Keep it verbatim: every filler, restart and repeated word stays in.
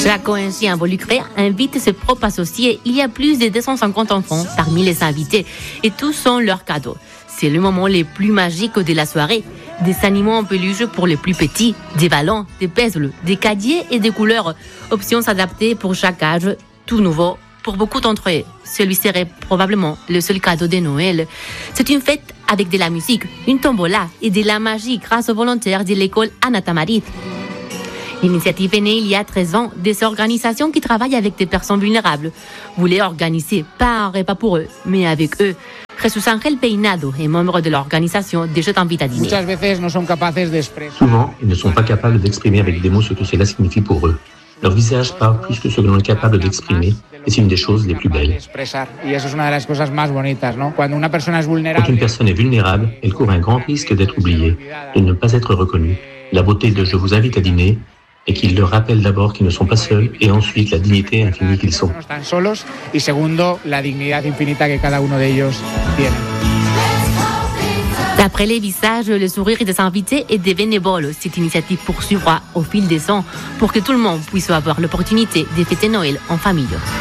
Chaque O N G involucrée invite ses propres associés. Il y a plus de deux cent cinquante enfants parmi les invités et tous sont leurs cadeaux. C'est le moment le plus magique de la soirée. Des animaux en peluche pour les plus petits, des ballons, des puzzles, des cahiers et des couleurs. Options adaptées pour chaque âge, tout nouveau. Pour beaucoup d'entre eux, celui serait probablement le seul cadeau de Noël. C'est une fête avec de la musique, une tombola et de la magie grâce aux volontaires de l'école Anna Tamarit. L'initiative est née il y a treize ans des organisations qui travaillent avec des personnes vulnérables. Voulaient organiser pas un repas pour eux, mais avec eux. Jesús Ángel Peinado est membre de l'organisation de Je t'invite à dîner. Souvent, ils ne sont pas capables d'exprimer avec des mots ce que cela signifie pour eux. Leur visage parle plus que ce que l'on est capable d'exprimer, et c'est une des choses les plus belles. Quand une personne est vulnérable, elle court un grand risque d'être oubliée, de ne pas être reconnue. La beauté de Je vous invite à dîner est qu'il leur rappelle d'abord qu'ils ne sont pas seuls, et ensuite la dignité infinie qu'ils sont. D'après les visages, le sourire des invités et des bénévoles, cette initiative poursuivra au fil des ans pour que tout le monde puisse avoir l'opportunité de fêter Noël en famille.